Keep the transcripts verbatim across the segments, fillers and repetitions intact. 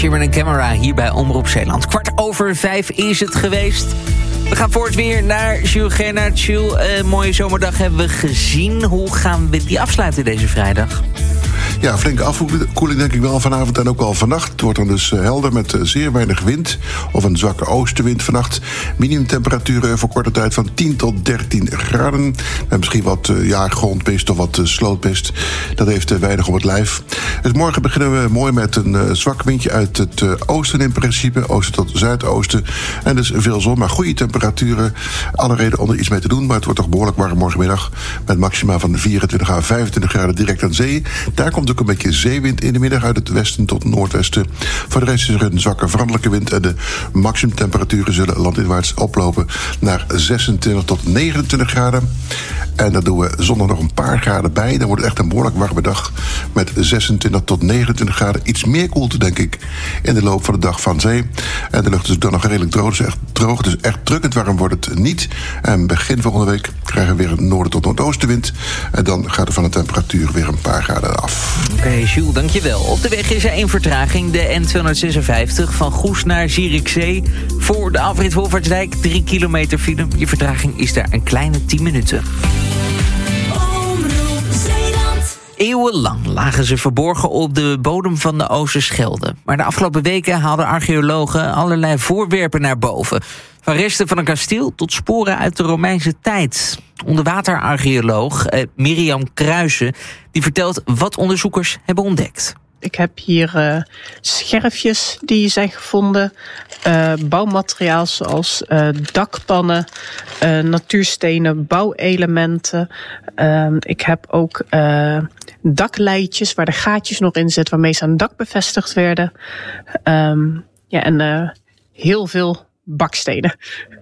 Sheeran en Camera hier bij Omroep Zeeland. Kwart over vijf is het geweest. We gaan voor het weer naar Jules Gernaert. Jules, een mooie zomerdag hebben we gezien. Hoe gaan we die afsluiten deze vrijdag? Ja, flinke afkoeling denk ik wel vanavond en ook wel vannacht. Het wordt dan dus helder met zeer weinig wind of een zwakke oostenwind vannacht. Minimumtemperaturen voor korte tijd van tien tot dertien graden. En misschien wat ja, grondmist of wat slootmist. Dat heeft weinig op het lijf. Dus morgen beginnen we mooi met een zwak windje uit het oosten in principe. Oosten tot zuidoosten. En dus veel zon, maar goede temperaturen. Alle reden om er iets mee te doen, maar het wordt toch behoorlijk warm morgenmiddag. Met maxima van vierentwintig à vijfentwintig graden direct aan zee. Daar komt ook een beetje zeewind in de middag uit het westen tot noordwesten. Voor de rest is er een zwakke veranderlijke wind en de maximumtemperaturen zullen landinwaarts oplopen naar zesentwintig tot negenentwintig graden. En daar doen we zondag nog een paar graden bij. Dan wordt het echt een behoorlijk warme dag met zesentwintig tot negenentwintig graden. Iets meer koelte, denk ik, in de loop van de dag van zee. En de lucht is dan nog redelijk droog, dus echt droog. Dus echt drukkend warm wordt het niet. En begin volgende week krijgen we weer een noorden tot noordoostenwind. En dan gaat er van de temperatuur weer een paar graden af. Oké, okay, Jules, dankjewel. Op de weg is er één vertraging. De N tweehonderdzesenvijftig van Goes naar Zierikzee. Voor de Alfred Wolfertsdijk, drie kilometer file. Je vertraging is daar een kleine tien minuten. Eeuwenlang lagen ze verborgen op de bodem van de Oosterschelde. Maar de afgelopen weken haalden archeologen allerlei voorwerpen naar boven. Van resten van een kasteel tot sporen uit de Romeinse tijd. Onderwaterarcheoloog eh, Mirjam Kruijsen die vertelt wat onderzoekers hebben ontdekt. Ik heb hier uh, scherfjes die zijn gevonden. Uh, bouwmateriaal zoals uh, dakpannen, uh, natuurstenen, bouwelementen. Uh, ik heb ook uh, dakleidjes waar de gaatjes nog in zitten, waarmee ze aan het dak bevestigd werden. Um, ja, en uh, heel veel bakstenen.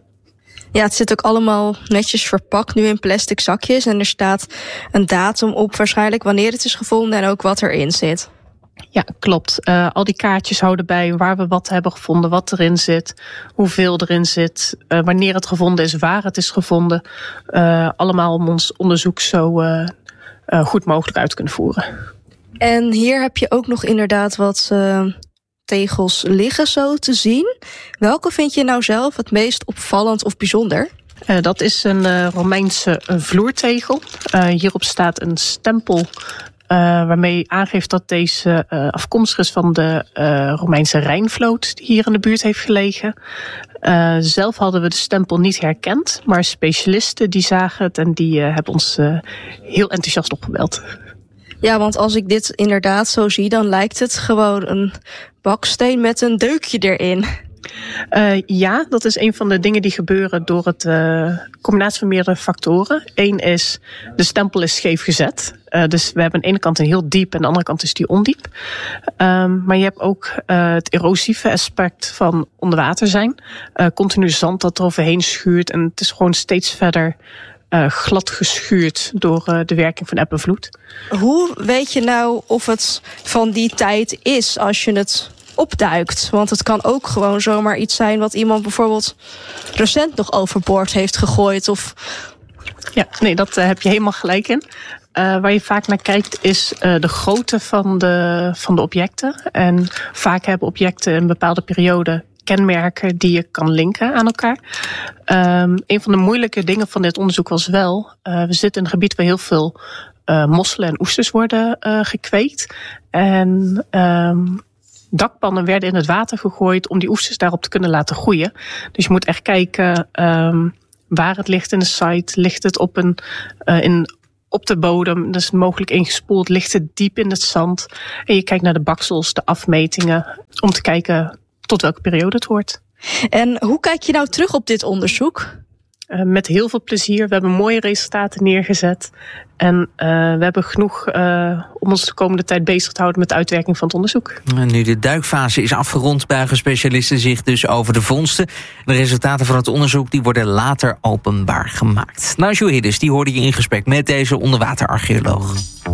Ja, het zit ook allemaal netjes verpakt nu in plastic zakjes. En er staat een datum op, waarschijnlijk wanneer het is gevonden en ook wat erin zit. Ja, klopt. Uh, al die kaartjes houden bij waar we wat hebben gevonden, wat erin zit, hoeveel erin zit, uh, wanneer het gevonden is, waar het is gevonden. Uh, allemaal om ons onderzoek zo uh, uh, goed mogelijk uit te kunnen voeren. En hier heb je ook nog inderdaad wat uh, tegels liggen zo te zien. Welke vind je nou zelf het meest opvallend of bijzonder? Uh, dat is een uh, Romeinse uh, vloertegel. Uh, hierop staat een stempel. Uh, waarmee aangeeft dat deze uh, afkomstig is van de uh, Romeinse Rijnvloot die hier in de buurt heeft gelegen. Uh, zelf hadden we de stempel niet herkend, maar specialisten die zagen het en die uh, hebben ons uh, heel enthousiast opgebeld. Ja, want als ik dit inderdaad zo zie, dan lijkt het gewoon een baksteen met een deukje erin. Uh, ja, dat is een van de dingen die gebeuren door het uh, combinatie van meerdere factoren. Eén is, de stempel is scheef gezet. Uh, dus we hebben aan de ene kant een heel diep en aan de andere kant is die ondiep. Um, maar je hebt ook uh, het erosieve aspect van onder water zijn. Uh, continu zand dat er overheen schuurt en het is gewoon steeds verder uh, glad geschuurd door uh, de werking van eb en vloed. Hoe weet je nou of het van die tijd is als je het opduikt? Want het kan ook gewoon zomaar iets zijn wat iemand bijvoorbeeld recent nog overboord heeft gegooid. Of... Ja, nee, dat uh, heb je helemaal gelijk in. Uh, waar je vaak naar kijkt is uh, de grootte van de, van de objecten. En vaak hebben objecten in een bepaalde periode kenmerken die je kan linken aan elkaar. Um, een van de moeilijke dingen van dit onderzoek was wel, uh, we zitten in een gebied waar heel veel uh, mosselen en oesters worden uh, gekweekt. En um, dakpannen werden in het water gegooid om die oesters daarop te kunnen laten groeien. Dus je moet echt kijken um, waar het ligt in de site. Ligt het op, een, uh, in, op de bodem, dus mogelijk ingespoeld. Ligt het diep in het zand. En je kijkt naar de baksels, de afmetingen, om te kijken tot welke periode het hoort. En hoe kijk je nou terug op dit onderzoek? Uh, met heel veel plezier. We hebben mooie resultaten neergezet. En uh, we hebben genoeg uh, om ons de komende tijd bezig te houden met de uitwerking van het onderzoek. En nu de duikfase is afgerond, buigen specialisten zich dus over de vondsten. De resultaten van het onderzoek die worden later openbaar gemaakt. Nou, Jules Hiddes, die hoorde je in gesprek met deze onderwaterarcheoloog.